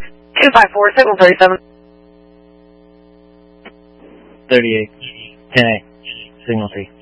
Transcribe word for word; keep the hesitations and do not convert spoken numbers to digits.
two five four, signal thirty-seven. thirty-eight. ten A. Signal T.